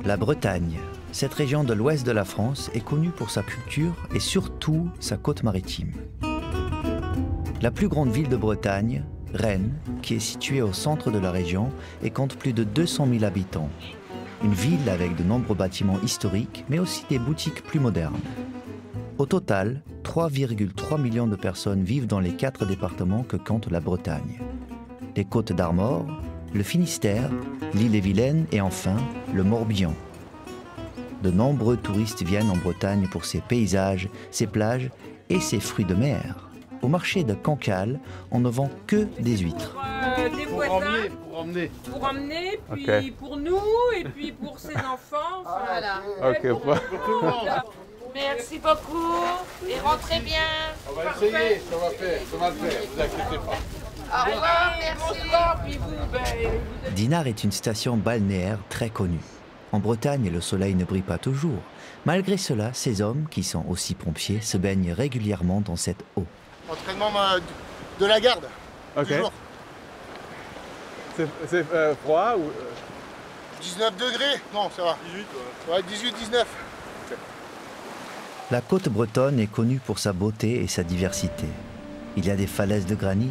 La Bretagne, cette région de l'ouest de la France, est connue pour sa culture et surtout sa côte maritime. La plus grande ville de Bretagne, Rennes, qui est située au centre de la région et compte plus de 200 000 habitants. Une ville avec de nombreux bâtiments historiques, mais aussi des boutiques plus modernes. Au total, 3,3 millions de personnes vivent dans les 4 départements que compte la Bretagne. Les Côtes d'Armor, le Finistère, l'Ille-et-Vilaine et enfin le Morbihan. De nombreux touristes viennent en Bretagne pour ses paysages, ses plages et ses fruits de mer. Au marché de Cancale, on ne vend que des huîtres. Des voisins, pour emmener, puis Okay. pour nous et puis pour ses enfants. Enfin, voilà. Ok, Pour tout le monde. Merci beaucoup et rentrez bien. On va essayer, ça va le faire, vous inquiétez pas. Au revoir, merci. Bonsoir, puis vous êtes... Dinard est une station balnéaire très connue. En Bretagne, le soleil ne brille pas toujours. Malgré cela, ces hommes, qui sont aussi pompiers, se baignent régulièrement dans cette eau. Entraînement de la garde. Ok. Toujours. C'est froid ou 19 degrés? Non, ça va. 18, ouais. 18, 19. La côte bretonne est connue pour sa beauté et sa diversité. Il y a des falaises de granit,